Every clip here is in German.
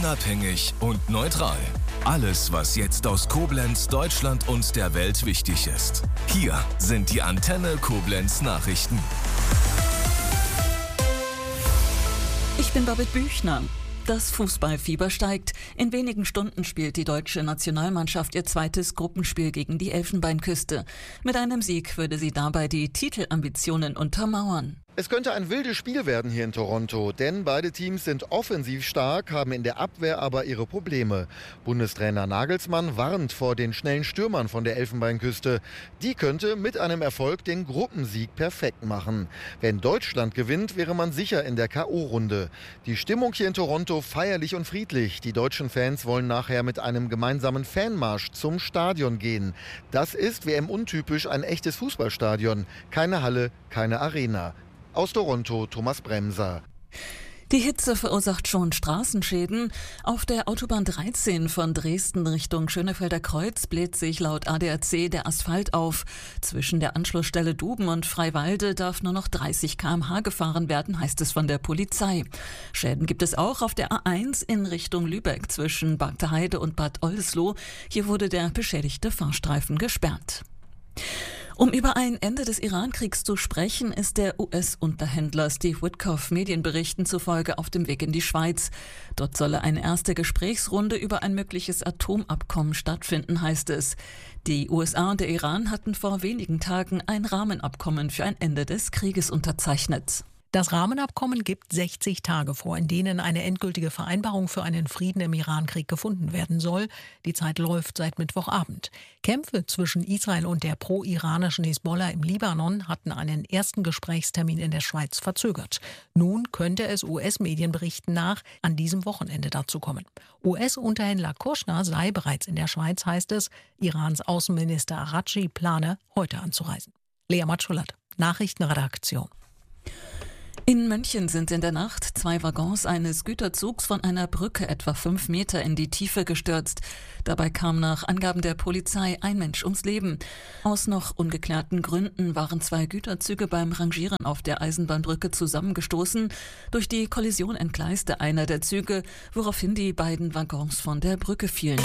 Unabhängig und neutral. Alles, was jetzt aus Koblenz, Deutschland und der Welt wichtig ist. Hier sind die Antenne Koblenz Nachrichten. Ich bin Babette Büchner. Das Fußballfieber steigt. In wenigen Stunden spielt die deutsche Nationalmannschaft ihr zweites Gruppenspiel gegen die Elfenbeinküste. Mit einem Sieg würde sie dabei die Titelambitionen untermauern. Es könnte ein wildes Spiel werden hier in Toronto, denn beide Teams sind offensiv stark, haben in der Abwehr aber ihre Probleme. Bundestrainer Nagelsmann warnt vor den schnellen Stürmern von der Elfenbeinküste. Die könnte mit einem Erfolg den Gruppensieg perfekt machen. Wenn Deutschland gewinnt, wäre man sicher in der K.O.-Runde. Die Stimmung hier in Toronto feierlich und friedlich. Die deutschen Fans wollen nachher mit einem gemeinsamen Fanmarsch zum Stadion gehen. Das ist WM-untypisch ein echtes Fußballstadion. Keine Halle, keine Arena. Aus Toronto, Thomas Bremser. Die Hitze verursacht schon Straßenschäden. Auf der Autobahn 13 von Dresden Richtung Schönefelder Kreuz bläht sich laut ADAC der Asphalt auf. Zwischen der Anschlussstelle Duben und Freiwalde darf nur noch 30 km/h gefahren werden, heißt es von der Polizei. Schäden gibt es auch auf der A1 in Richtung Lübeck zwischen Bagdeheide und Bad Oldesloe. Hier wurde der beschädigte Fahrstreifen gesperrt. Um über ein Ende des Iran-Kriegs zu sprechen, ist der US-Unterhändler Steve Witkoff Medienberichten zufolge auf dem Weg in die Schweiz. Dort solle eine erste Gesprächsrunde über ein mögliches Atomabkommen stattfinden, heißt es. Die USA und der Iran hatten vor wenigen Tagen ein Rahmenabkommen für ein Ende des Krieges unterzeichnet. Das Rahmenabkommen gibt 60 Tage vor, in denen eine endgültige Vereinbarung für einen Frieden im Irankrieg gefunden werden soll. Die Zeit läuft seit Mittwochabend. Kämpfe zwischen Israel und der pro-iranischen Hisbollah im Libanon hatten einen ersten Gesprächstermin in der Schweiz verzögert. Nun könnte es US-Medienberichten nach an diesem Wochenende dazu kommen. US-Unterhändler Kushner sei bereits in der Schweiz, heißt es. Irans Außenminister Araghchi plane, heute anzureisen. Lea Matschulat, Nachrichtenredaktion. In München sind in der Nacht 2 Waggons eines Güterzugs von einer Brücke etwa 5 Meter in die Tiefe gestürzt. Dabei kam nach Angaben der Polizei ein Mensch ums Leben. Aus noch ungeklärten Gründen waren 2 Güterzüge beim Rangieren auf der Eisenbahnbrücke zusammengestoßen. Durch die Kollision entgleiste einer der Züge, woraufhin die beiden Waggons von der Brücke fielen.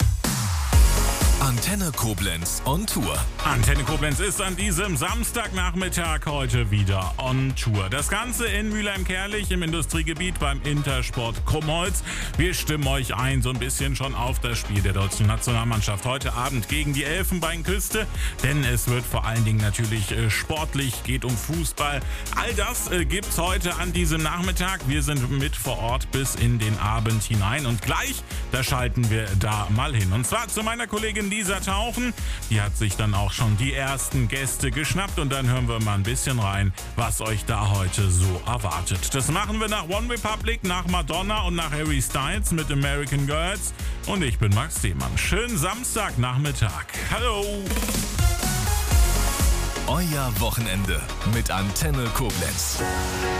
Antenne Koblenz on Tour. Antenne Koblenz ist an diesem Samstagnachmittag heute wieder on Tour. Das Ganze in Mülheim-Kärlich im Industriegebiet beim Intersport Krummholz. Wir stimmen euch ein so ein bisschen schon auf das Spiel der deutschen Nationalmannschaft heute Abend gegen die Elfenbeinküste. Denn es wird vor allen Dingen natürlich sportlich, geht um Fußball. All das gibt's heute an diesem Nachmittag. Wir sind mit vor Ort bis in den Abend hinein. Und gleich, da schalten wir da mal hin. Und zwar zu meiner Kollegin Lisa Tauchen. Die hat sich dann auch schon die ersten Gäste geschnappt und dann hören wir mal ein bisschen rein, was euch da heute so erwartet. Das machen wir nach One Republic, nach Madonna und nach Harry Styles mit American Girls. Und ich bin Max Seemann. Schönen Samstagnachmittag. Hallo! Euer Wochenende mit Antenne Koblenz.